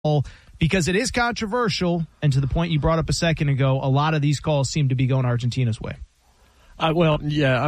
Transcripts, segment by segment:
because it is controversial, and to the point you brought up a second ago, a lot of these calls seem to be going Argentina's way. What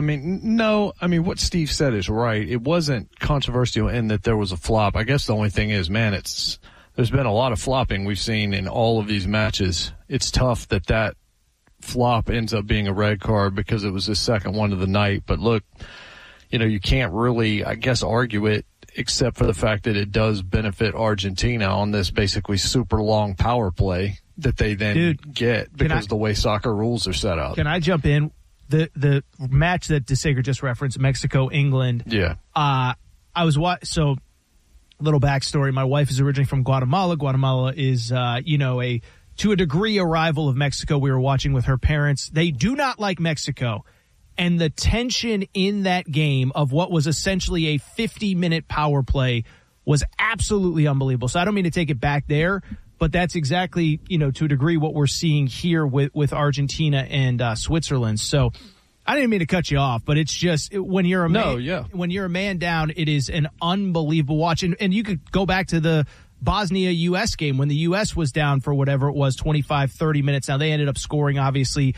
Steve said is right. It wasn't controversial in that there was a flop. I guess the only thing is, man, there's been a lot of flopping we've seen in all of these matches. It's tough that flop ends up being a red card because it was the second one of the night. But look, you can't really, I guess, argue it except for the fact that it does benefit Argentina on this basically super long power play that they then get because the way soccer rules are set up. Can I jump in? The match that DeSager just referenced, Mexico, England. Yeah. I was so little backstory. My wife is originally from Guatemala. Guatemala is, to a degree, a rival of Mexico. We were watching with her parents. They do not like Mexico. And the tension in that game of what was essentially a 50-minute power play was absolutely unbelievable. So I don't mean to take it back there, but that's exactly, to a degree, what we're seeing here with Argentina and Switzerland. So I didn't mean to cut you off, but it's just when you're a man down, it is an unbelievable watch. And you could go back to the Bosnia-U.S. game when the U.S. was down for whatever it was, 25, 30 minutes. Now they ended up scoring, obviously,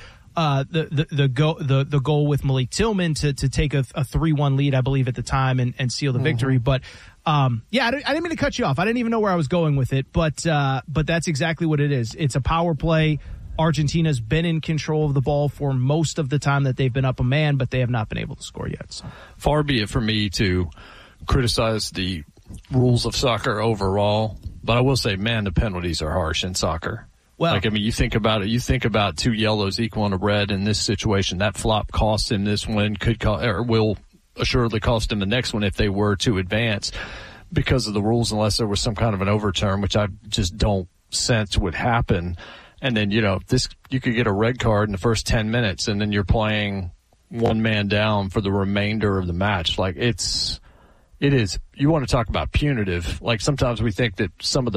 the goal with Malik Tillman to take a 3-1 lead, I believe, at the time and seal the victory. But I didn't mean to cut you off. I didn't even know where I was going with it. But that's exactly what it is. It's a power play. Argentina's been in control of the ball for most of the time that they've been up a man, but they have not been able to score yet. So. Far be it for me to criticize the rules of soccer overall, but I will say, man, the penalties are harsh in soccer. Well, you think about it. You think about 2 yellows equaling a red in this situation. That flop cost him this one, will assuredly cost him the next one if they were to advance because of the rules, unless there was some kind of an overturn, which I just don't sense would happen. And then, you could get a red card in the first 10 minutes, and then you're playing one man down for the remainder of the match. It is. You want to talk about punitive. Sometimes we think that some of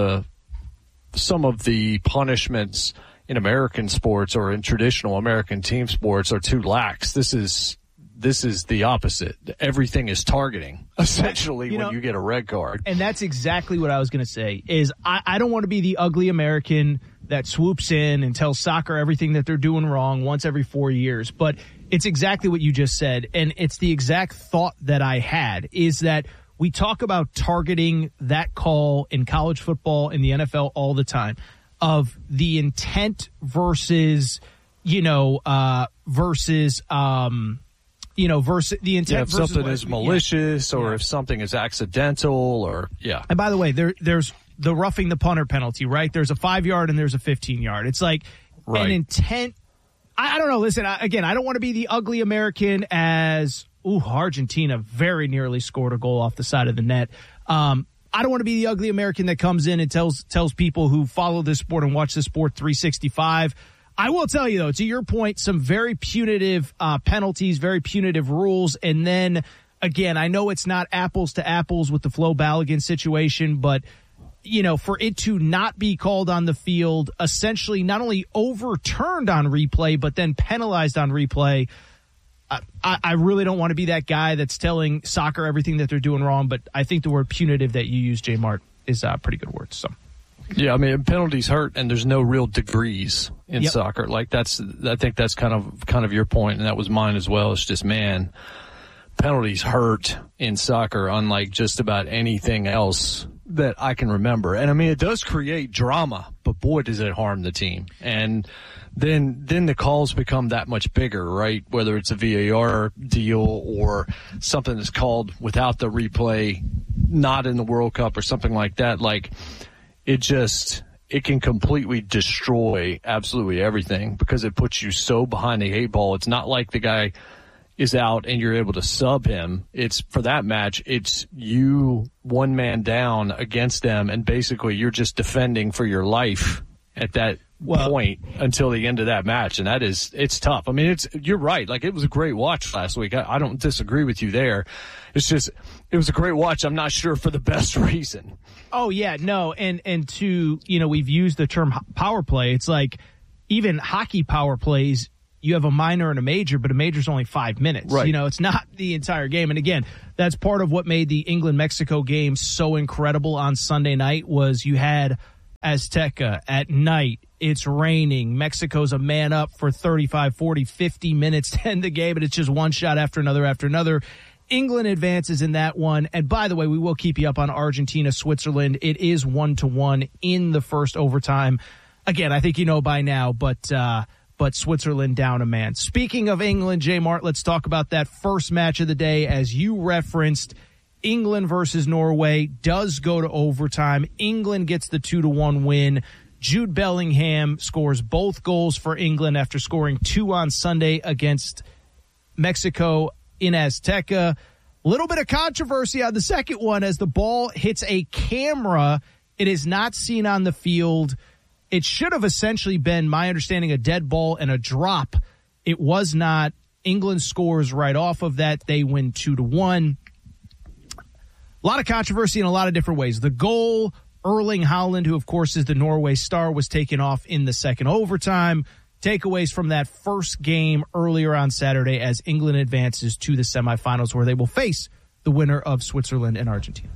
the punishments in American sports or in traditional American team sports are too lax. This is the opposite. Everything is targeting, essentially, when you get a red card. And that's exactly what I was going to say, is I don't want to be the ugly American that swoops in and tells soccer everything that they're doing wrong once every 4 years. But it's exactly what you just said, and it's the exact thought that I had, is that we talk about targeting that call in college football in the NFL all the time, of the intent versus the intent. Yeah, if something is malicious or if something is accidental And by the way, there's the roughing the punter penalty, right? There's a 5-yard and there's a 15-yard. It's like an intent. I don't know. Listen, I don't want to be the ugly American as Argentina very nearly scored a goal off the side of the net. I don't want to be the ugly American that comes in and tells people who follow this sport and watch this sport 365. I will tell you, though, to your point, some very punitive penalties, very punitive rules. And then, again, I know it's not apples to apples with the Flo Balogun situation, but, for it to not be called on the field, essentially not only overturned on replay, but then penalized on replay, I really don't want to be that guy that's telling soccer everything that they're doing wrong, but I think the word punitive that you use, J. Mart, is a pretty good word. So, yeah, penalties hurt, and there's no real degrees in soccer. I think that's kind of your point, and that was mine as well. It's just, man, penalties hurt in soccer, unlike just about anything else that I can remember. And it does create drama, but boy, does it harm the team. And then the calls become that much bigger, right? Whether it's a VAR deal or something that's called without the replay, not in the World Cup or something like that. It can completely destroy absolutely everything because it puts you so behind the 8 ball. It's not like the guy is out and you're able to sub him. It's for that match, it's you one man down against them, and basically you're just defending for your life at that point until the end of that match. And it's tough. You're right. It was a great watch last week. I don't disagree with you there. It's just, it was a great watch. I'm not sure for the best reason. Oh yeah, no. And to, we've used the term power play. It's like even hockey power plays, you have a minor and a major, but a major is only 5 minutes. Right. It's not the entire game. And again, that's part of what made the England-Mexico game so incredible on Sunday night, was you had Azteca at night. It's raining. Mexico's a man up for 35, 40, 50 minutes to end the game, and it's just one shot after another. England advances in that one. And by the way, we will keep you up on Argentina, Switzerland. It is 1-1 in the first overtime. Again, I think you know by now, but Switzerland down a man. Speaking of England, Jay Mart, let's talk about that first match of the day. As you referenced, England versus Norway does go to overtime. England gets the 2-1 win. Jude Bellingham scores both goals for England after scoring 2 on Sunday against Mexico in Azteca. A little bit of controversy on the second one as the ball hits a camera. It is not seen on the field. It should have essentially been, my understanding, a dead ball and a drop. It was not. England scores right off of that. They win 2-1. A lot of controversy in a lot of different ways. The goal, Erling Haaland, who of course is the Norway star, was taken off in the second overtime. Takeaways from that first game earlier on Saturday as England advances to the semifinals where they will face the winner of Switzerland and Argentina.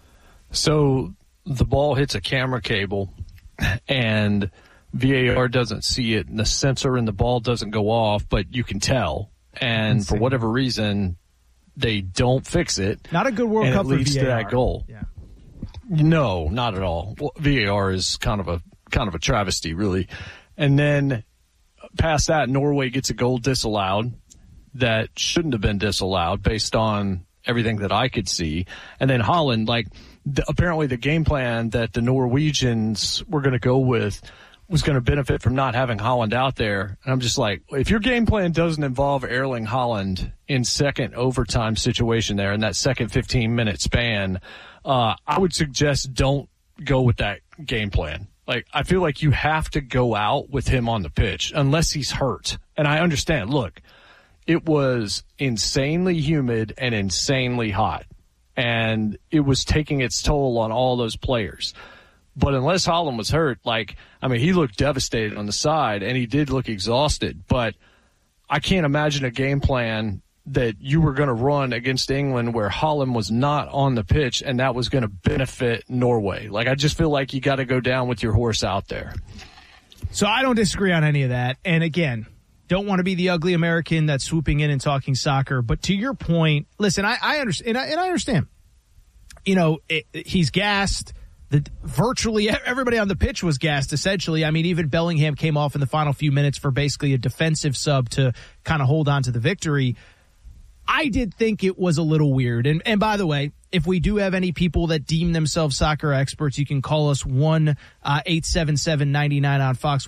So the ball hits a camera cable and VAR doesn't see it and the sensor in the ball doesn't go off, but you can tell. And for whatever reason, they don't fix it. Not a good World Cup for VAR. It leads to that goal. Yeah. No, not at all. Well, VAR is kind of a travesty, really. And then past that, Norway gets a goal disallowed that shouldn't have been disallowed based on everything that I could see. And then Haaland, apparently the game plan that the Norwegians were going to go with was going to benefit from not having Haaland out there. And I'm just like, if your game plan doesn't involve Erling Haaland in second overtime situation there in that second 15-minute span, I would suggest don't go with that game plan. I feel like you have to go out with him on the pitch unless he's hurt. And I understand, look, it was insanely humid and insanely hot, and it was taking its toll on all those players. But unless Haaland was hurt, he looked devastated on the side, and he did look exhausted. But I can't imagine a game plan that you were going to run against England where Haaland was not on the pitch and that was going to benefit Norway. I just feel like you got to go down with your horse out there. So I don't disagree on any of that. And again, don't want to be the ugly American that's swooping in and talking soccer. But to your point, listen, I understand. And I understand. He's gassed. Virtually everybody on the pitch was gassed, essentially. I mean, even Bellingham came off in the final few minutes for basically a defensive sub to kind of hold on to the victory. I did think it was a little weird. And by the way, if we do have any people that deem themselves soccer experts, you can call us 1-877-99 on Fox,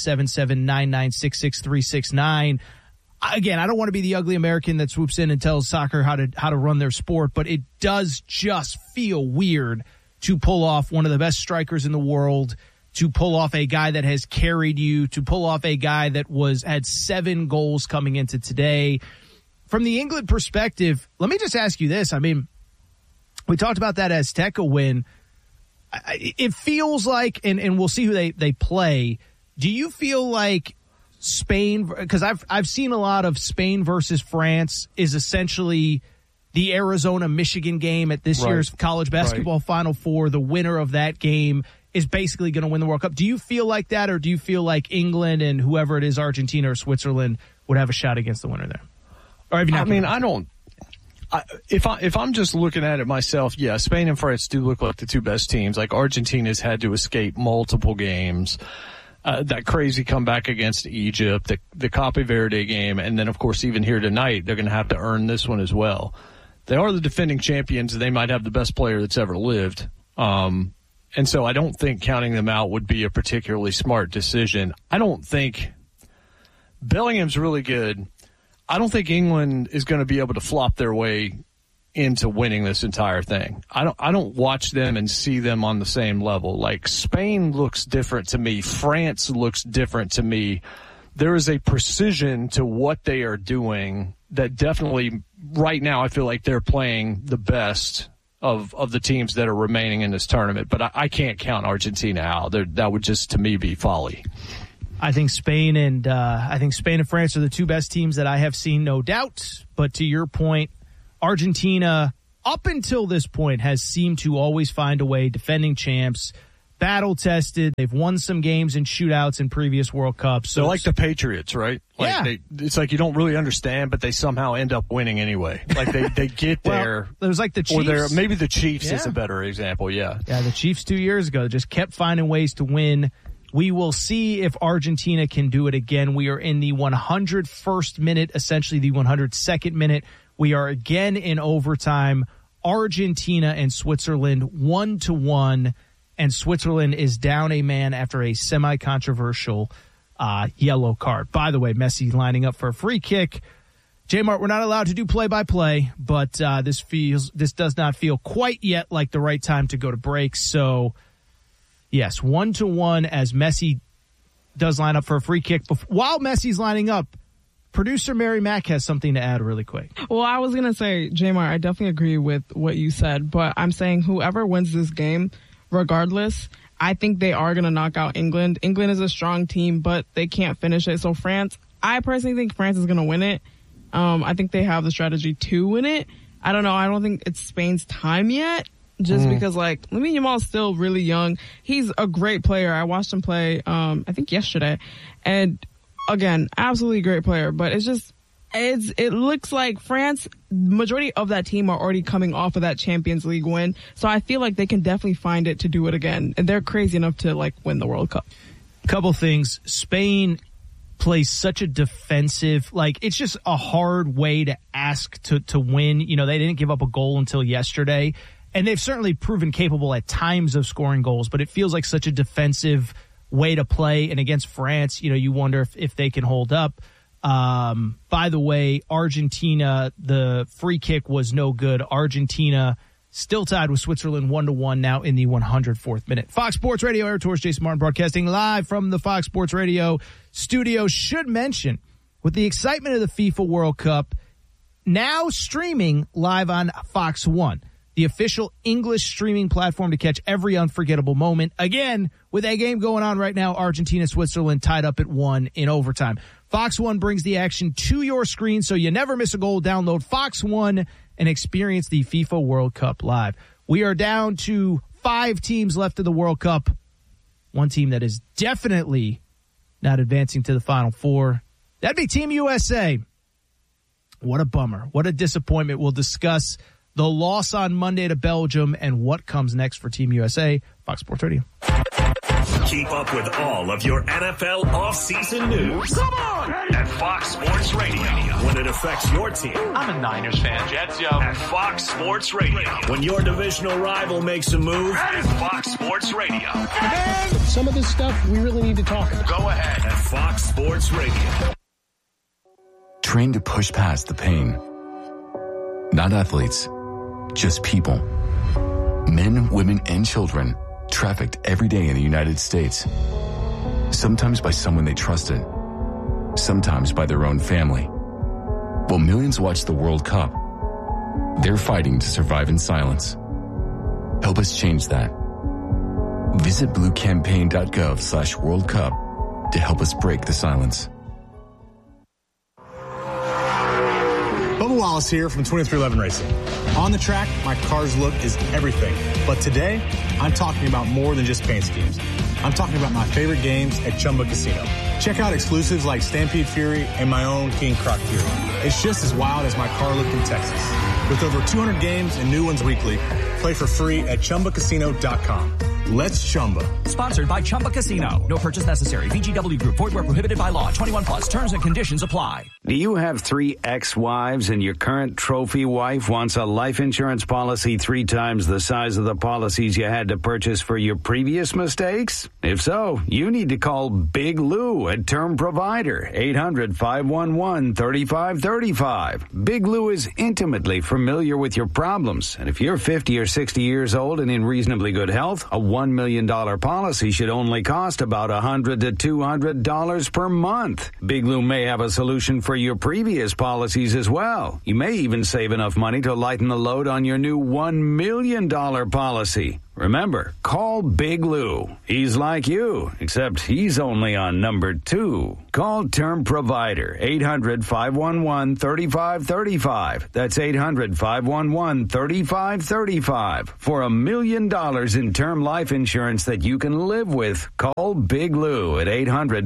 1-877-996-6369. Again, I don't want to be the ugly American that swoops in and tells soccer how to run their sport, but it does just feel weird to pull off one of the best strikers in the world, to pull off a guy that has carried you, to pull off a guy that had 7 goals coming into today. From the England perspective, let me just ask you this. I mean, we talked about that Azteca win. It feels like, and we'll see who they play. Do you feel like Spain, because I've seen a lot of Spain versus France is essentially the Arizona-Michigan game at this year's college basketball Final Four. The winner of that game is basically going to win the World Cup. Do you feel like that, or do you feel like England and whoever it is, Argentina or Switzerland, would have a shot against the winner there? Or have you not? I don't. If I'm just looking at it myself, yeah, Spain and France do look like the two best teams. Argentina's had to escape multiple games. That crazy comeback against Egypt, the Cape Verde game, and then, of course, even here tonight, they're going to have to earn this one as well. They are the defending champions, and they might have the best player that's ever lived. And so I don't think counting them out would be a particularly smart decision. I don't think Bellingham's really good. I don't think England is going to be able to flop their way into winning this entire thing. I don't watch them and see them on the same level. Spain looks different to me. France looks different to me. There is a precision to what they are doing that definitely right now I feel like they're playing the best of the teams that are remaining in this tournament. But I can't count Argentina out. That would just, to me, be folly. I think Spain and France are the two best teams that I have seen, no doubt. But to your point, Argentina, up until this point, has seemed to always find a way, defending champs, battle-tested. They've won some games in shootouts in previous World Cups. So they're like the Patriots, right? Like it's like you don't really understand, but they somehow end up winning anyway. Like they get there. Well, it was like the Chiefs. Or maybe the Chiefs is a better example, Yeah, the Chiefs 2 years ago just kept finding ways to win. We will see if Argentina can do it again. We are in the 101st minute, essentially the 102nd minute. We are again in overtime. Argentina and Switzerland 1-1. And Switzerland is down a man after a semi-controversial yellow card. By the way, Messi lining up for a free kick. J-Mart, we're not allowed to do play-by-play, but this does not feel quite yet like the right time to go to break. So, yes, 1-1 as Messi does line up for a free kick. While Messi's lining up, producer Mary Mack has something to add really quick. Well, I was going to say, J-Mart, I definitely agree with what you said, but I'm saying whoever wins this game, regardless, I think they are going to knock out England. England is a strong team, but they can't finish it. So France, I personally think France is going to win it. I think they have the strategy to win it. I don't know. I don't think it's Spain's time yet, just because, like, Lamine Yamal's still really young. He's a great player. I watched him play, I think yesterday. And, again, absolutely great player. But it's just, it looks like France, majority of that team are already coming off of that Champions League win. So I feel like they can definitely find it to do it again. And they're crazy enough to, like, win the World Cup. Couple things. Spain plays such a defensive, like, it's just a hard way to ask to win. You know, they didn't give up a goal until yesterday. And they've certainly proven capable at times of scoring goals, but it feels like such a defensive way to play. And against France, you know, you wonder if they can hold up. By the way, Argentina, the free kick was no good. Argentina still tied with Switzerland 1-1 now in the 104th minute. Fox Sports Radio, Air Tours, Jason Martin broadcasting live from the Fox Sports Radio studio. Should mention, with the excitement of the FIFA World Cup, now streaming live on Fox One, the official English streaming platform to catch every unforgettable moment. Again, with a game going on right now, Argentina-Switzerland tied up at 1 in overtime. Fox One brings the action to your screen so you never miss a goal. Download Fox One and experience the FIFA World Cup live. We are down to 5 teams left of the World Cup. One team that is definitely not advancing to the Final Four. That'd be Team USA. What a bummer. What a disappointment. We'll discuss the loss on Monday to Belgium and what comes next for Team USA. Fox Sports Radio. Keep up with all of your NFL offseason news. Come on! At Fox Sports Radio. When it affects your team. I'm a Niners fan. Jets, yo. At Fox Sports Radio. When your divisional rival makes a move. At Fox Sports Radio. Some of this stuff we really need to talk about. Go ahead. At Fox Sports Radio. Train to push past the pain. Not athletes, just people. Men, women, and children trafficked every day in the United States. Sometimes by someone they trusted. Sometimes by their own family. While millions watch the World Cup, they're fighting to survive in silence. Help us change that. Visit bluecampaign.gov/World Cup to help us break the silence. Bubba Wallace here from 2311 Racing. On the track, my car's look is everything. But today, I'm talking about more than just paint schemes. I'm talking about my favorite games at Chumba Casino. Check out exclusives like Stampede Fury and my own King Croc Fury. It's just as wild as my car look in Texas. With over 200 games and new ones weekly, play for free at ChumbaCasino.com. Let's Chumba. Sponsored by Chumba Casino. No purchase necessary. VGW Group. Void where prohibited by law. 21+. Terms and conditions apply. Do you have 3 ex-wives and your current trophy wife wants a life insurance policy 3 times the size of the policies you had to purchase for your previous mistakes? If so, you need to call Big Lou at Term Provider. 800-511-3535. Big Lou is intimately familiar with your problems. And if you're 50 or 60 years old and in reasonably good health, a $1 million policy should only cost about $100 to $200 per month. Big Lou may have a solution for your previous policies as well. You may even save enough money to lighten the load on your new $1 million policy. Remember, call Big Lou. He's like you, except he's only on number 2. Call Term Provider, 800-511-3535. That's 800-511-3535. For $1 million in term life insurance that you can live with, call Big Lou at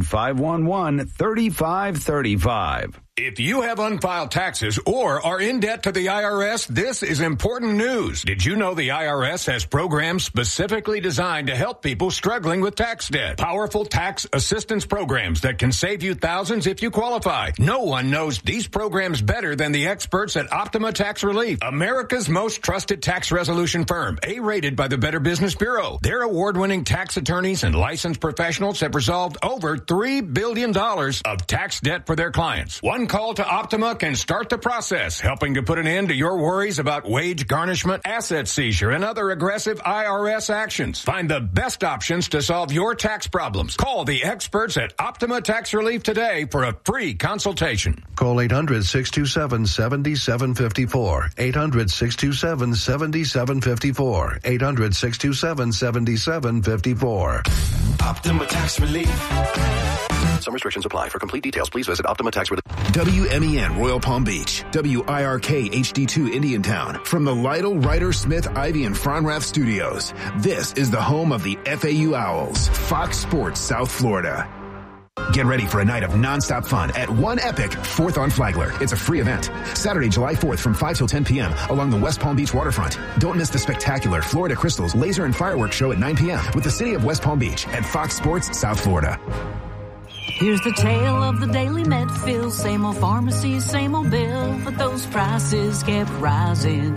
800-511-3535. If you have unfiled taxes or are in debt to the IRS, this is important news. Did you know the IRS has programs specifically designed to help people struggling with tax debt? Powerful tax assistance programs that can save you thousands if you qualify. No one knows these programs better than the experts at Optima Tax Relief, America's most trusted tax resolution firm, A-rated by the Better Business Bureau. Their award-winning tax attorneys and licensed professionals have resolved over $3 billion of tax debt for their clients. One call to Optima can start the process, helping to put an end to your worries about wage garnishment, asset seizure, and other aggressive IRS actions. Find the best options to solve your tax problems. Call the experts at Optima Tax Relief today for a free consultation. Call 800-627-7754. 800-627-7754. 800-627-7754. Optima Tax Relief. Some restrictions apply. For complete details, please visit Optima Tax Relief. WMEN Royal Palm Beach. WIRK HD2 Indiantown. From the Lytle, Ryder, Smith, Ivy, and Fronrath studios. This is the home of the FAU Owls. Fox Sports South Florida. Get ready for a night of nonstop fun at One Epic 4th on Flagler. It's a free event. Saturday, July 4th from 5 till 10 p.m. along the West Palm Beach waterfront. Don't miss the spectacular Florida Crystals Laser and Fireworks Show at 9 p.m. with the City of West Palm Beach at Fox Sports South Florida. Here's the tale of the daily med fill. Same old pharmacy, same old bill. But those prices kept rising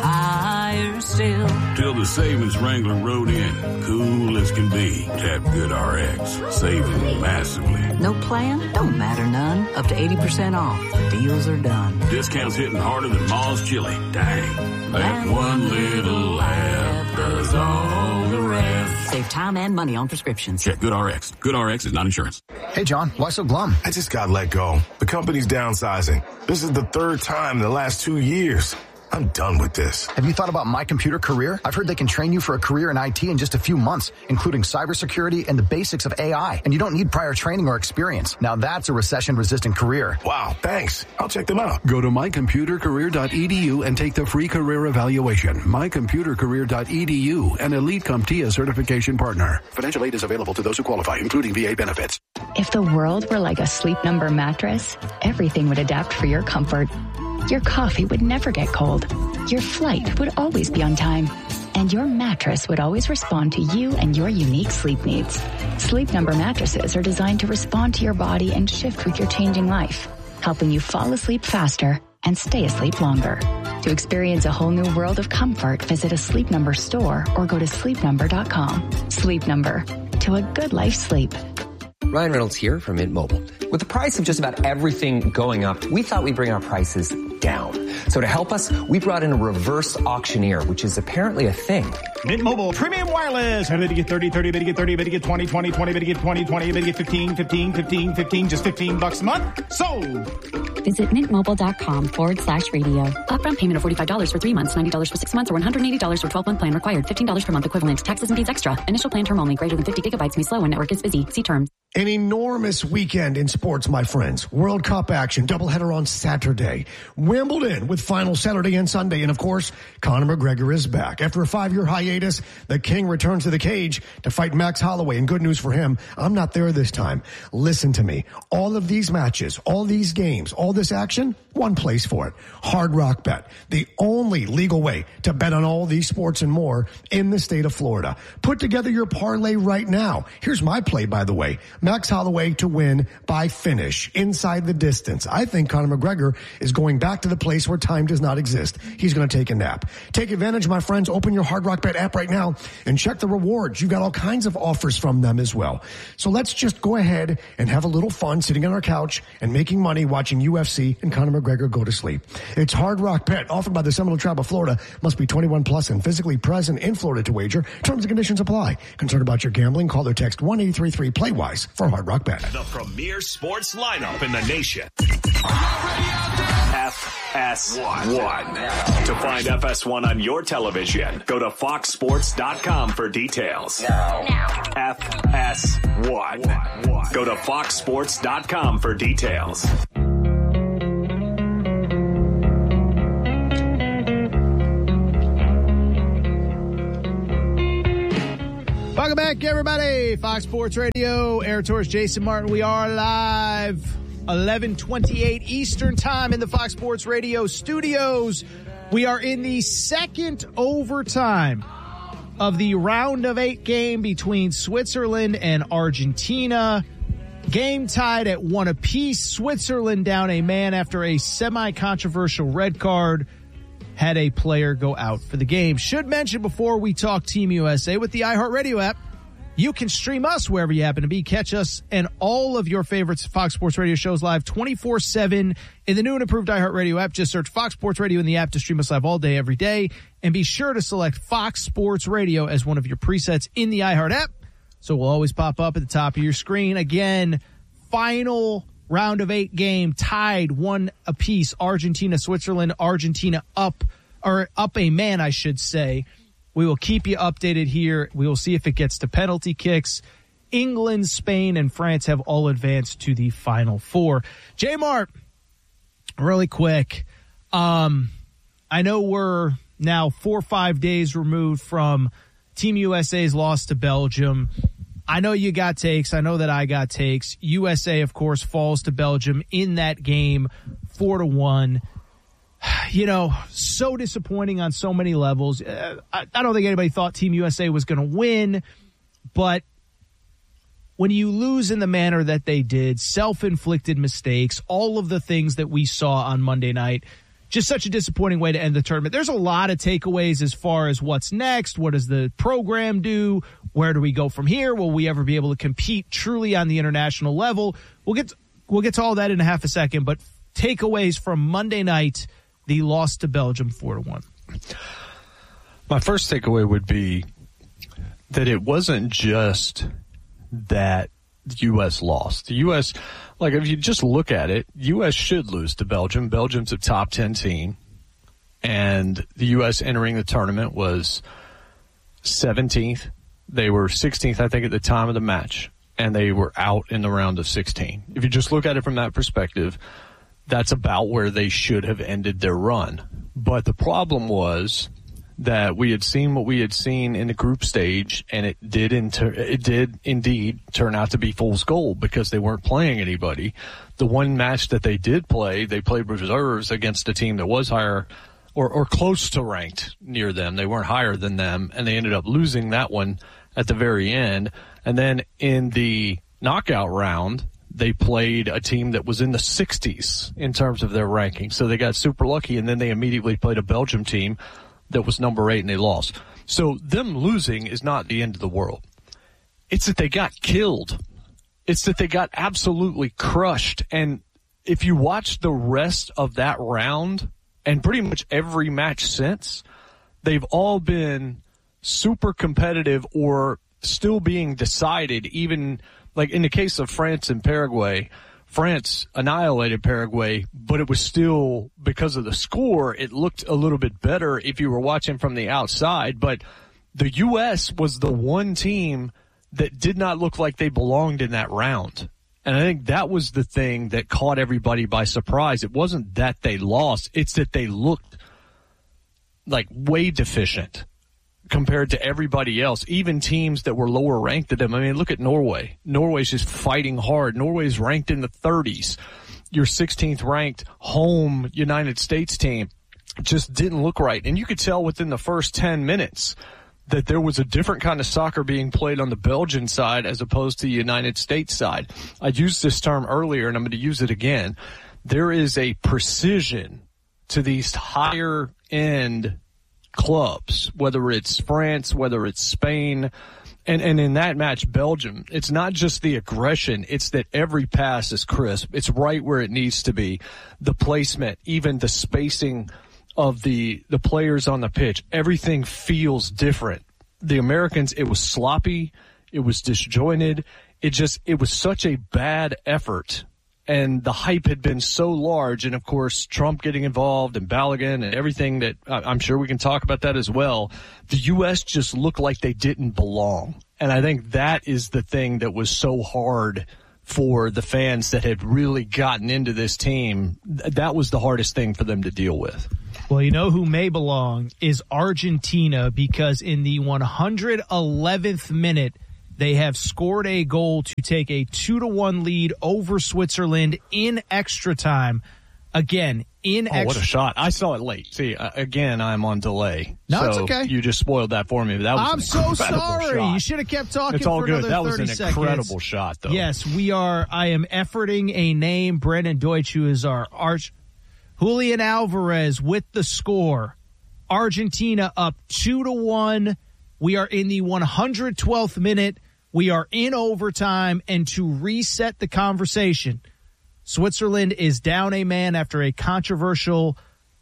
higher still. Till the savings Wrangler rode in. Cool as can be. Tap GoodRx. Saving massively. No plan? Don't matter none. Up to 80% off. Deals are done. Discounts hitting harder than Ma's chili. Dang. That one little app does all the rest. Save time and money on prescriptions. Check GoodRx. GoodRx is not insurance. Hey, John, why so glum? I just got let go. The company's downsizing. This is the 3rd time in the last 2 years. I'm done with this. Have you thought about My Computer Career? I've heard they can train you for a career in IT in just a few months, including cybersecurity and the basics of AI. And you don't need prior training or experience. Now that's a recession-resistant career. Wow, thanks. I'll check them out. Go to mycomputercareer.edu and take the free career evaluation. mycomputercareer.edu, an Elite CompTIA certification partner. Financial aid is available to those who qualify, including VA benefits. If the world were like a Sleep Number mattress, everything would adapt for your comfort. Your coffee would never get cold. Your flight would always be on time. And your mattress would always respond to you and your unique sleep needs. Sleep Number mattresses are designed to respond to your body and shift with your changing life, helping you fall asleep faster and stay asleep longer. To experience a whole new world of comfort, visit a Sleep Number store or go to sleepnumber.com. Sleep Number. To a good life sleep. Ryan Reynolds here from Mint Mobile. With the price of just about everything going up, we thought we'd bring our prices down. So to help us, we brought in a reverse auctioneer, which is apparently a thing. Mint Mobile Premium Wireless. How did you get 30, 30, better get 30, better get 20, 20, 20, better get 20, 20, better get 15, 15, 15, 15, just $15 a month? Sold! Visit mintmobile.com/radio. Upfront payment of $45 for 3 months, $90 for 6 months, or $180 for 12-month plan required. $15 per month equivalent. Taxes and fees extra. Initial plan term only. Greater than 50 gigabytes may slow when network is busy. See terms. An enormous weekend in sports, my friends. World Cup action, doubleheader on Saturday. Wimbledon with final Saturday and Sunday. And of course, Conor McGregor is back. After a 5-year hiatus, the King returns to the cage to fight Max Holloway. And good news for him, I'm not there this time. Listen to me. All of these matches, all these games, all this action, one place for it. Hard Rock Bet. The only legal way to bet on all these sports and more in the state of Florida. Put together your parlay right now. Here's my play, by the way. Max Holloway to win by finish, inside the distance. I think Conor McGregor is going back to the place where time does not exist. He's going to take a nap. Take advantage, my friends. Open your Hard Rock Bet app right now and check the rewards. You've got all kinds of offers from them as well. So let's just go ahead and have a little fun sitting on our couch and making money watching UFC and Conor McGregor go to sleep. It's Hard Rock Bet, offered by the Seminole Tribe of Florida. Must be 21 plus and physically present in Florida to wager. Terms and conditions apply. Concerned about your gambling? Call or text 1-833-PLAY-WISE for Hard Rock Bet. The premier sports lineup in the nation. Half FS1. To find FS1 on your television, go to foxsports.com for details. FS1. Go to foxsports.com for details. Welcome back, everybody. Fox Sports Radio, Aaron Torres, Jason Martin. We are live, 11:28 Eastern Time in the Fox Sports Radio studios. We are in the second overtime of the round of 8 game between Switzerland and Argentina. Game tied at 1 apiece. Switzerland down a man after a semi-controversial red card. Had a player go out for the game. Should mention before we talk Team USA, with the iHeartRadio app, you can stream us wherever you happen to be. Catch us and all of your favorites Fox Sports Radio shows live 24/7 in the new and improved iHeartRadio app. Just search Fox Sports Radio in the app to stream us live all day, every day. And be sure to select Fox Sports Radio as one of your presets in the iHeart app, so we'll always pop up at the top of your screen. Again, final round of 8 game, tied 1 apiece. Argentina, Switzerland, Argentina up a man, I should say. We will keep you updated here. We will see if it gets to penalty kicks. England, Spain, and France have all advanced to the Final Four. J-Mart, really quick. I know we're now 4 or 5 days removed from Team USA's loss to Belgium. I know you got takes. I know that I got takes. USA, of course, falls to Belgium in that game 4-1. You know, so disappointing on so many levels. I don't think anybody thought Team USA was going to win, but when you lose in the manner that they did, self-inflicted mistakes, all of the things that we saw on Monday night, just such a disappointing way to end the tournament. There's a lot of takeaways as far as what's next. What does the program do? Where do we go from here? Will we ever be able to compete truly on the international level? We'll get to all that in a half a second, but takeaways from Monday night, the loss to Belgium 4-1. My first takeaway would be that it wasn't just that the U.S. lost. The U.S., like if you just look at it, U.S. should lose to Belgium. Belgium's a top 10 team. And the U.S. entering the tournament was 17th. They were 16th, I think, at the time of the match. And they were out in the round of 16. If you just look at it from that perspective, that's about where they should have ended their run. But the problem was that we had seen what we had seen in the group stage, and it did indeed turn out to be fool's gold because they weren't playing anybody. The one match that they did play, they played reserves against a team that was higher or close to ranked near them. They weren't higher than them, and they ended up losing that one at the very end. And then in the knockout round, they played a team that was in the 60s in terms of their ranking. So they got super lucky, and then they immediately played a Belgium team that was number 8, and they lost. So them losing is not the end of the world. It's that they got killed. It's that they got absolutely crushed. And if you watch the rest of that round and pretty much every match since, they've all been super competitive or still being decided, even like in the case of France and Paraguay. France annihilated Paraguay, but it was still, because of the score, it looked a little bit better if you were watching from the outside. But the U.S. was the one team that did not look like they belonged in that round. And I think that was the thing that caught everybody by surprise. It wasn't that they lost. It's that they looked like way deficient compared to everybody else, even teams that were lower ranked than them. I mean, look at Norway. Norway's just fighting hard. Norway's ranked in the 30s. Your 16th ranked home United States team just didn't look right. And you could tell within the first 10 minutes that there was a different kind of soccer being played on the Belgian side as opposed to the United States side. I used this term earlier, and I'm going to use it again. There is a precision to these higher end clubs, whether it's France, whether it's Spain, and in that match, Belgium, it's not just the aggression, it's that every pass is crisp. It's right where it needs to be. The placement, even the spacing of the players on the pitch, everything feels different. The Americans, it was sloppy, it was disjointed, it was such a bad effort and the hype had been so large, and of course Trump getting involved and Balogun and everything that I'm sure we can talk about that as well. The U.S. just looked like they didn't belong. And I think that is the thing that was so hard for the fans that had really gotten into this team. That was the hardest thing for them to deal with. Well, you know who may belong is Argentina, because in the 111th minute, they have scored a goal to take a 2-1 lead over Switzerland in extra time. Again, what a shot. I saw it late. See, again, I'm on delay. No, so it's okay. You just spoiled that for me. That was I'm so sorry. Shot. You should have kept talking it's all for good. another 30 That was an seconds. incredible shot, though. Yes, we are. I am efforting a name, Brandon Deutsch, who is our Julian Alvarez with the score. Argentina up 2-1. We are in the 112th minute. We are in overtime, and to reset the conversation, Switzerland is down a man after a controversial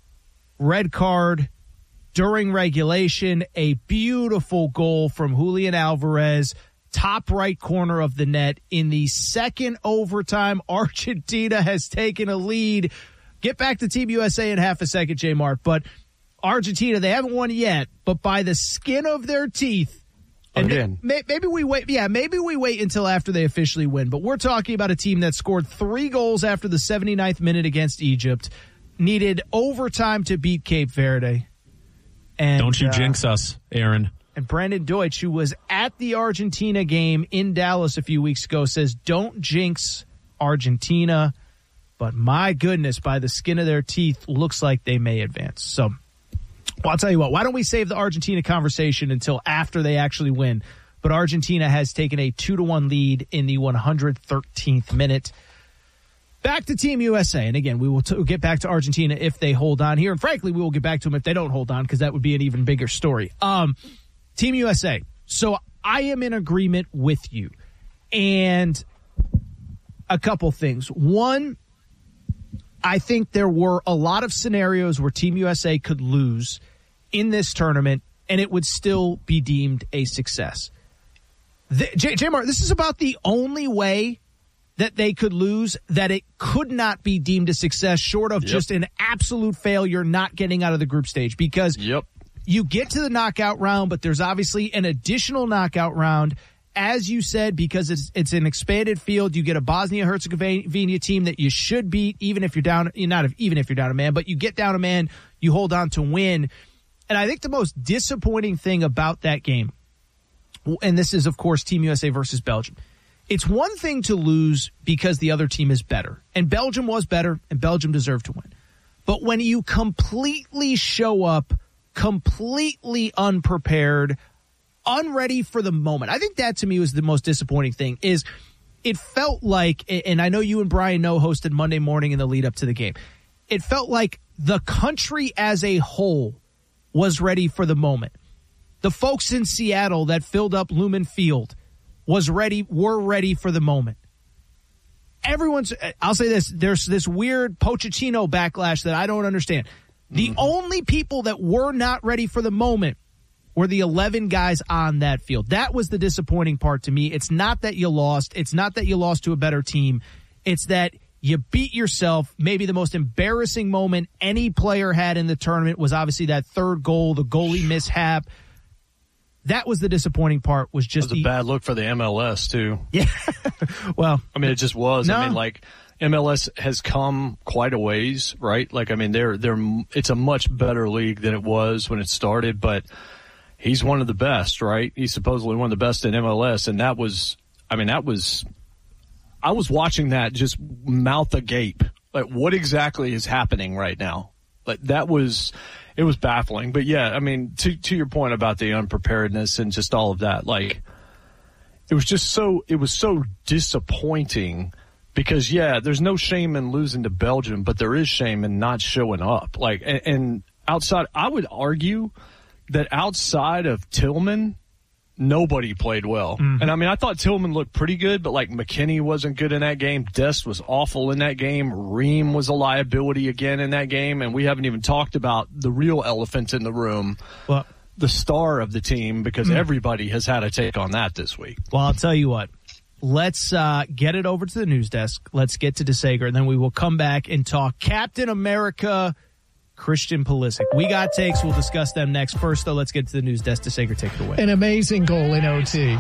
red card during regulation. A beautiful goal from Julian Alvarez, top right corner of the net. In the second overtime, Argentina has taken a lead. Get back to Team USA in half a second, J. Mart. But Argentina, they haven't won yet, but by the skin of their teeth. And again, maybe we wait. Yeah, maybe we wait until after they officially win. But we're talking about a team that scored 3 goals after the 79th minute against Egypt, needed overtime to beat Cape Verde. And don't you jinx us, Aaron. And Brandon Deutsch, who was at the Argentina game in Dallas a few weeks ago, says, don't jinx Argentina. But my goodness, by the skin of their teeth, looks like they may advance. So, well, I'll tell you what, why don't we save the Argentina conversation until after they actually win? But Argentina has taken a 2-1 lead in the 113th minute. Back to Team USA. And again, we will get back to Argentina if they hold on here. And frankly, we will get back to them if they don't hold on, because that would be an even bigger story. Team USA. So I am in agreement with you. And a couple things. One, I think there were a lot of scenarios where Team USA could lose in this tournament, and it would still be deemed a success. J-Mart, this is about the only way that they could lose, that it could not be deemed a success short of just an absolute failure, not getting out of the group stage. Because you get to the knockout round, but there's obviously an additional knockout round. As you said, because it's an expanded field, you get a Bosnia-Herzegovina team that you should beat, even if you're down, even if you're down a man, but you get down a man, you hold on to win. And I think the most disappointing thing about that game, and this is, of course, Team USA versus Belgium, it's one thing to lose because the other team is better. And Belgium was better, and Belgium deserved to win. But when you completely show up, completely unprepared, unready for the moment. I think that to me was the most disappointing thing. Is it felt like, and I know you and Brian Noe hosted Monday morning in the lead up to the game, it felt like the country as a whole was ready for the moment. The folks in Seattle that filled up Lumen Field were ready for the moment. I'll say this, there's this weird Pochettino backlash that I don't understand. The only people that were not ready for the moment were the 11 guys on that field. That was the disappointing part to me. It's not that you lost. It's not that you lost to a better team. It's that you beat yourself. Maybe the most embarrassing moment any player had in the tournament was obviously that third goal, the goalie mishap. That was the disappointing part. Was just it was a bad look for the MLS too. Yeah. Well, I mean, it just was. No. I mean, like, MLS has come quite a ways, right? Like, I mean, it's a much better league than it was when it started, but he's one of the best, right? He's supposedly one of the best in MLS, and I was watching that just mouth agape. Like, what exactly is happening right now? Like, it was baffling. But yeah, I mean, to your point about the unpreparedness and just all of that, like, it was so disappointing because, yeah, there's no shame in losing to Belgium, but there is shame in not showing up. Like, and outside, I would argue that outside of Tillman, nobody played well. And I mean, I thought Tillman looked pretty good, but like McKinney wasn't good in that game. Dest was awful in that game. Ream was a liability again in that game. And we haven't even talked about the real elephant in the room, the star of the team, because everybody has had a take on that this week. Well, I'll tell you what. let's get it over to the news desk. Let's get to DeSager, and then we will come back and talk Captain America, Christian Pulisic. We got takes. We'll discuss them next. First, though, let's get to the news desk. DeSager, take it away. An amazing goal in OT.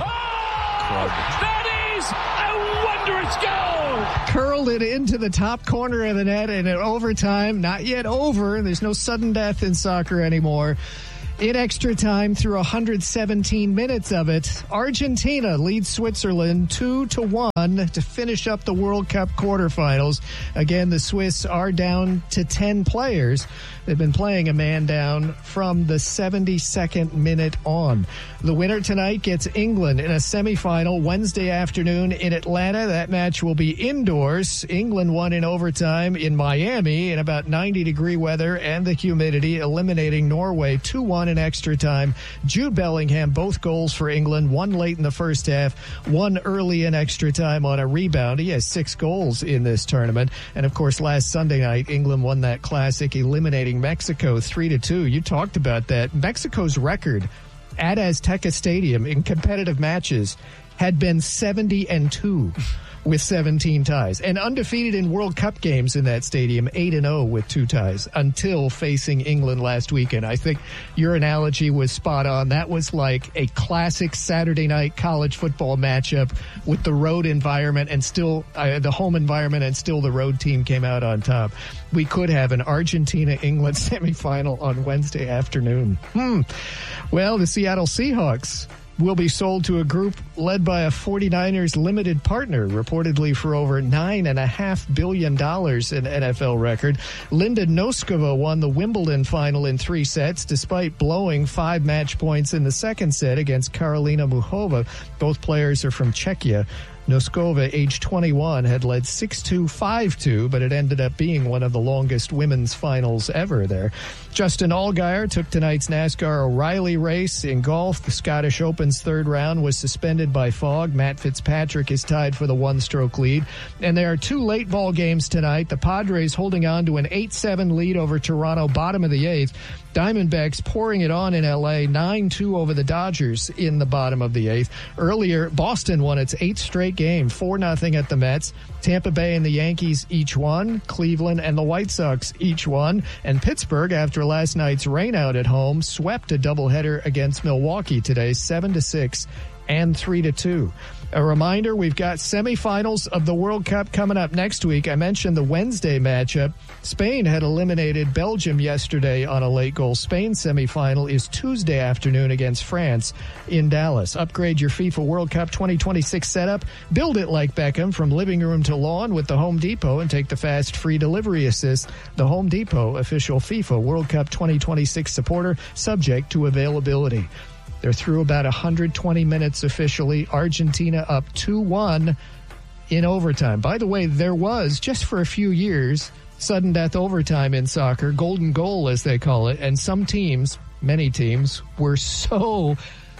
That is a wondrous goal! Curled it into the top corner of the net, and in overtime, not yet over. There's no sudden death in soccer anymore. In extra time, through 117 minutes of it, Argentina leads Switzerland 2-1 to finish up the World Cup quarterfinals. Again, the Swiss are down to 10 players. They've been playing a man down from the 72nd minute on. The winner tonight gets England in a semifinal Wednesday afternoon in Atlanta. That match will be indoors. England won in overtime in Miami in about 90-degree weather and the humidity, eliminating Norway 2-1 in extra time. Jude Bellingham, both goals for England, one late in the first half, one early in extra time on a rebound. He has 6 goals in this tournament. And, of course, last Sunday night, England won that classic, eliminating Mexico 3-2. You talked about that. Mexico's record at Azteca Stadium in competitive matches had been 70-2 with 17 ties, and undefeated in World Cup games in that stadium, 8-0 with 2 ties until facing England last weekend. I think your analogy was spot on. That was like a classic Saturday night college football matchup with the road environment and still the home environment, and still the road team came out on top. We could have an Argentina-England semifinal on Wednesday afternoon. Well, the Seattle Seahawks will be sold to a group led by a 49ers limited partner, reportedly for over $9.5 billion, an NFL record. Linda Noskova won the Wimbledon final in 3 sets, despite blowing 5 match points in the second set against Karolina Muchova. Both players are from Czechia. Noskova, age 21, had led 6-2, 5-2, but it ended up being one of the longest women's finals ever there. Justin Allgaier took tonight's NASCAR O'Reilly race. In golf, the Scottish Open's third round was suspended by fog. Matt Fitzpatrick is tied for the 1-stroke lead. And there are 2 late ball games tonight. The Padres holding on to an 8-7 lead over Toronto, bottom of the 8th. Diamondbacks pouring it on in L.A., 9-2 over the Dodgers in the bottom of the 8th. Earlier, Boston won its 8th straight game, 4-0 at the Mets. Tampa Bay and the Yankees each won. Cleveland and the White Sox each won. And Pittsburgh, after last night's rainout at home, swept a doubleheader against Milwaukee today, 7-6 and 3-2. A reminder, we've got semifinals of the World Cup coming up next week. I mentioned the Wednesday matchup. Spain had eliminated Belgium yesterday on a late goal. Spain's semifinal is Tuesday afternoon against France in Dallas. Upgrade your FIFA World Cup 2026 setup. Build it like Beckham from living room to lawn with the Home Depot and take the fast free delivery assist. The Home Depot, official FIFA World Cup 2026 supporter, subject to availability. They're through about 120 minutes officially. Argentina up 2-1 in overtime. By the way, there was, just for a few years, sudden death overtime in soccer, golden goal as they call it, and some teams, many teams, were so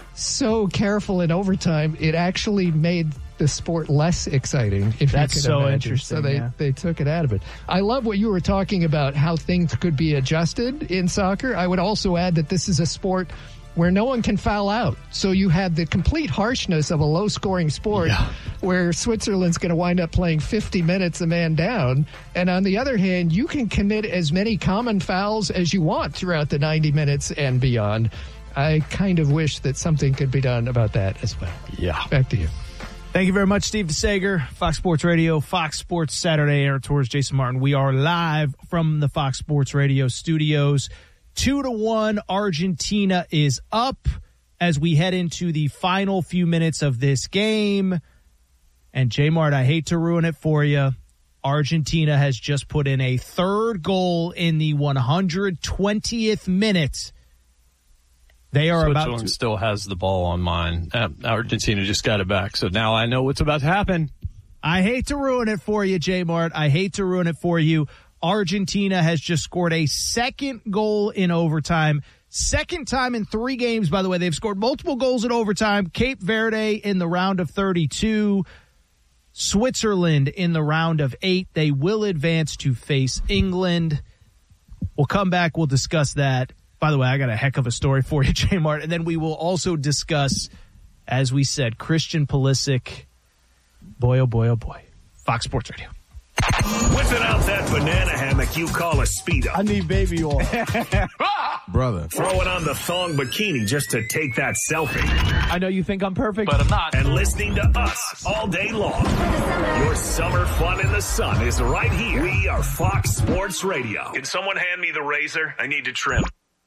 careful in overtime, it actually made the sport less exciting, if That's you could so imagine. interesting. So they took it out of it. I love what you were talking about, how things could be adjusted in soccer. I would also add that this is a sport where no one can foul out. So you have the complete harshness of a low-scoring sport where Switzerland's going to wind up playing 50 minutes a man down. And on the other hand, you can commit as many common fouls as you want throughout the 90 minutes and beyond. I kind of wish that something could be done about that as well. Yeah. Back to you. Thank you very much, Steve DeSager. Fox Sports Radio, Fox Sports Saturday. Aaron Torres, Jason Martin. We are live from the Fox Sports Radio studios. 2-1, Argentina is up as we head into the final few minutes of this game. And J-Mart, I hate to ruin it for you. Argentina has just put in a 3rd goal in the 120th minute. They are Switzerland still has the ball on mine. Argentina just got it back. So now I know what's about to happen. I hate to ruin it for you, J-Mart. I hate to ruin it for you. Argentina has just scored a 2nd goal in overtime. 2nd time in 3 games, by the way. They've scored multiple goals in overtime. Cape Verde in the round of 32. Switzerland in the round of 8. They will advance to face England. We'll come back. We'll discuss that. By the way, I got a heck of a story for you, J-Mart. And then we will also discuss, as we said, Christian Pulisic. Boy, oh boy, oh boy. Fox Sports Radio. Whipping out that banana hammock you call a Speedo. I need baby oil. Brother. Throwing on the thong bikini just to take that selfie. I know you think I'm perfect, but I'm not. And listening to us all day long. Your summer fun in the sun is right here. We are Fox Sports Radio. Can someone hand me the razor? I need to trim.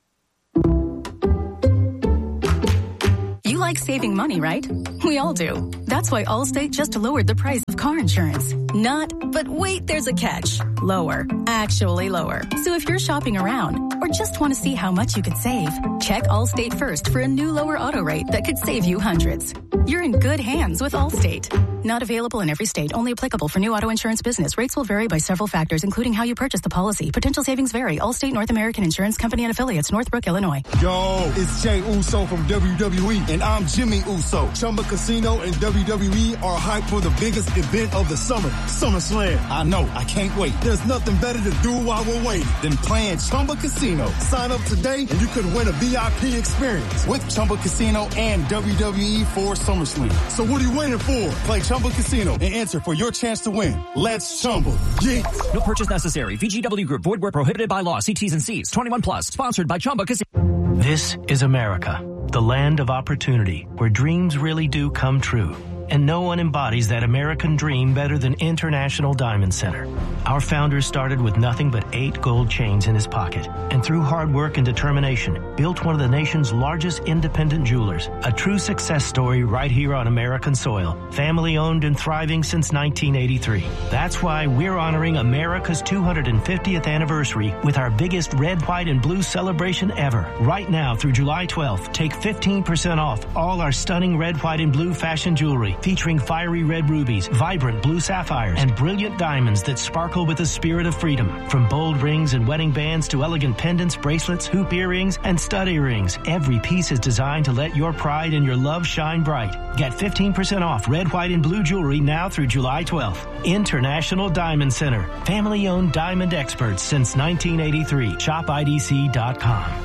You like saving money, right? We all do. That's why Allstate just lowered the price of car insurance. Not, but wait, there's a catch. Lower. Actually lower. So if you're shopping around or just want to see how much you could save, check Allstate first for a new lower auto rate that could save you hundreds. You're in good hands with Allstate. Not available in every state. Only applicable for new auto insurance business. Rates will vary by several factors, including how you purchase the policy. Potential savings vary. Allstate North American Insurance Company and affiliates, Northbrook, Illinois. Yo, it's Jey Uso from WWE, and I'm Jimmy Uso. Chumba Casino and WWE are hyped for the biggest event of the summer, SummerSlam. I know, I can't wait. There's nothing better to do while we're waiting than playing Chumba Casino. Sign up today and you could win a VIP experience with Chumba Casino and WWE for SummerSlam. So what are you waiting for? Play Chumba Casino and enter for your chance to win. Let's Chumba. Yeah. No purchase necessary. VGW Group. Void where prohibited by law. See T's and C's. 21 plus. Sponsored by Chumba Casino. This is America, the land of opportunity, where dreams really do come true. And no one embodies that American dream better than International Diamond Center. Our founder started with nothing but 8 gold chains in his pocket, and through hard work and determination, built one of the nation's largest independent jewelers. A true success story right here on American soil. Family owned and thriving since 1983. That's why we're honoring America's 250th anniversary with our biggest red, white, and blue celebration ever. Right now through July 12th, take 15% off all our stunning red, white, and blue fashion jewelry, featuring fiery red rubies, vibrant blue sapphires, and brilliant diamonds that sparkle with the spirit of freedom. From bold rings and wedding bands to elegant pendants, bracelets, hoop earrings, and stud earrings, every piece is designed to let your pride and your love shine bright. Get 15% off red, white, and blue jewelry now through July 12th. International Diamond Center. Family-owned diamond experts since 1983. ShopIDC.com.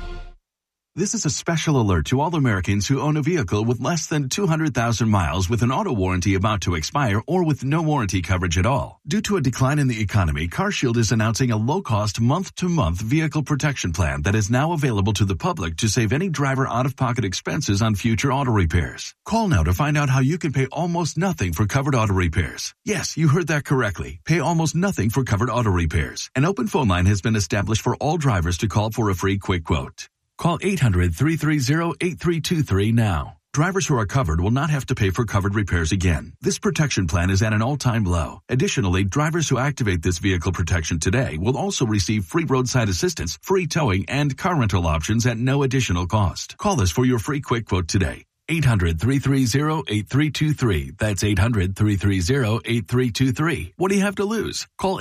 This is a special alert to all Americans who own a vehicle with less than 200,000 miles with an auto warranty about to expire or with no warranty coverage at all. Due to a decline in the economy, CarShield is announcing a low-cost month-to-month vehicle protection plan that is now available to the public to save any driver out-of-pocket expenses on future auto repairs. Call now to find out how you can pay almost nothing for covered auto repairs. Yes, you heard that correctly. Pay almost nothing for covered auto repairs. An open phone line has been established for all drivers to call for a free quick quote. Call 800-330-8323 now. Drivers who are covered will not have to pay for covered repairs again. This protection plan is at an all-time low. Additionally, drivers who activate this vehicle protection today will also receive free roadside assistance, free towing, and car rental options at no additional cost. Call us for your free quick quote today. 800-330-8323. That's 800-330-8323. What do you have to lose? Call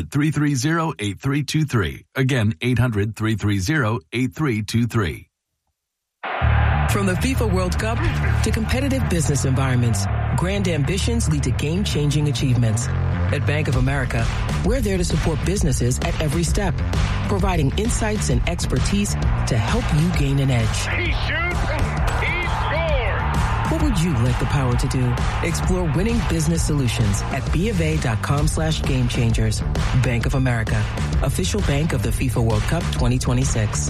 800-330-8323. Again, 800-330-8323. From the FIFA World Cup to competitive business environments, grand ambitions lead to game-changing achievements. At Bank of America, we're there to support businesses at every step, providing insights and expertise to help you gain an edge. He shoots, he scores! What would you like the power to do? Explore winning business solutions at BofA.com/gamechangers. Bank of America, official bank of the FIFA World Cup 2026.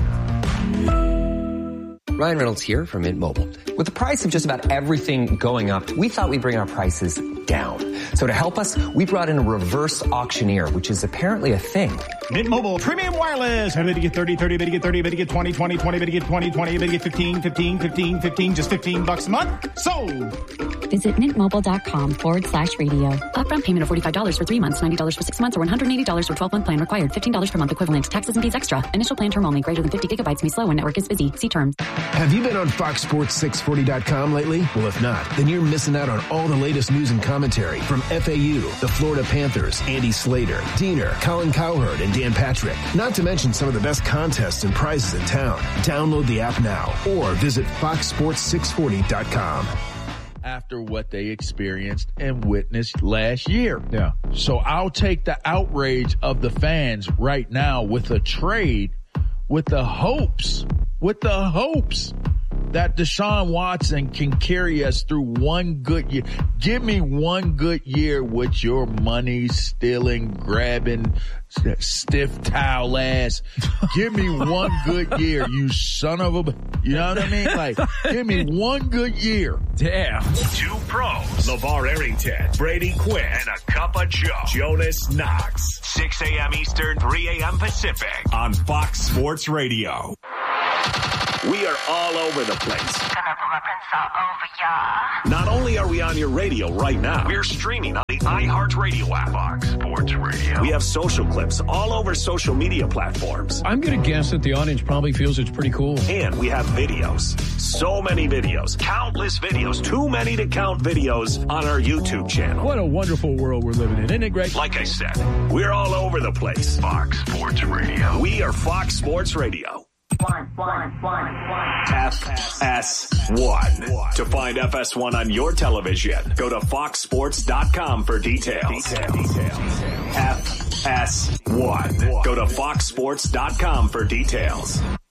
Ryan Reynolds here from Mint Mobile. With the price of just about everything going up, we thought we'd bring our prices down. So to help us, we brought in a reverse auctioneer, which is apparently a thing. Mint Mobile Premium Wireless. How did you get 30, 30, bid you get 30, bid you get 20, 20, 20, bid you get 20, 20, bid you get 15, 15, 15, 15, just $15 a month? Sold! Visit mintmobile.com/radio. Upfront payment of $45 for 3 months, $90 for 6 months, or $180 for 12-month plan required. $15 per month equivalent. Taxes and fees extra. Initial plan term only. Greater than 50 gigabytes may slow when network is busy. See terms. Have you been on FoxSports640.com lately? Well, if not, then you're missing out on all the latest news and commentary from FAU, the Florida Panthers, Andy Slater, Diener, Colin Cowherd, and Dan Patrick. Not to mention some of the best contests and prizes in town. Download the app now or visit FoxSports640.com. After what they experienced and witnessed last year. Yeah. So I'll take the outrage of the fans right now with a trade with the hopes that Deshaun Watson can carry us through one good year. Give me one good year with your money stealing, grabbing, stiff towel ass. Give me one good year, you son of a, you know what I mean? Like, give me one good year. Damn. Two pros, LeVar Arrington, Brady Quinn, and a cup of Joe, Jonas Knox. 6 a.m. Eastern, 3 a.m. Pacific on Fox Sports Radio. We are all over the place. Gonna put my prints all over y'all. Not only are we on your radio right now, we're streaming on the iHeartRadio app. Fox Sports Radio. We have social clips all over social media platforms. I'm going to guess that the audience probably feels it's pretty cool. And we have videos. So many videos. Countless videos. Too many to count videos on our YouTube channel. What a wonderful world we're living in. Isn't it great? Like I said, we're all over the place. Fox Sports Radio. We are Fox Sports Radio. FS1. To find FS1 on your television, go to foxsports.com for details. FS1. Go to foxsports.com for details.